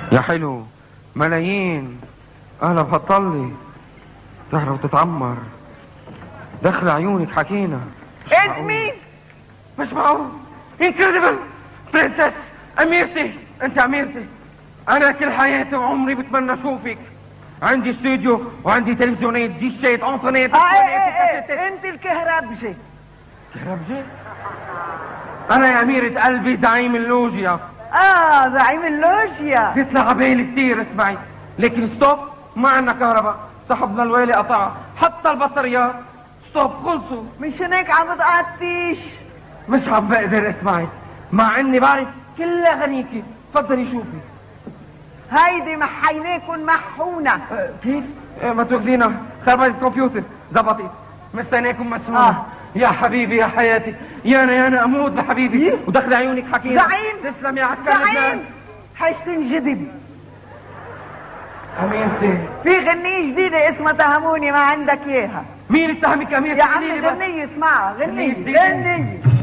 يا حلو ملايين اهلا بهالطلة تحرق وتتعمر دخل عيونك حكينا. انت مين؟ مش معقول. انكريدبل برنسس اميرتي، انت اميرتي. انا كل حياتي وعمري بتمنى اشوفك. عندي استوديو وعندي تلفزيونية ديشات انطونيت. انت الكهربجي. كهربجي؟ انا يا اميرة قلبي زعيم اللوجيا. زعيم اللوجيا. بيطلع عبالي كتير اسمعي، لكن ستوب ما عنا كهرباء، صاحبنا الوالي قطعها، حتى البطاريات ستوب خلصوا. مشان هيك عم بتقطيش. مش عم بقدر اسمعي، مع اني بعرف كل اغانيكي. تفضلي شوفي. هيدي محيناكن محونة. كيف؟ ما تاخذينا، خربت الكمبيوتر. زبطت. مستناكم مسموعة. يا حبيبي يا حياتي، يا انا اموت بحبيبي. ودخل عيونك حكينا. زعيم تسلم يا عسكر زعيم. حيشتنجذب. اميرتي في غنية جديدة اسمها تهموني، ما عندك اياها؟ مين اتهمك اميرتي؟ يا عمي غنية اسمعها، غنية.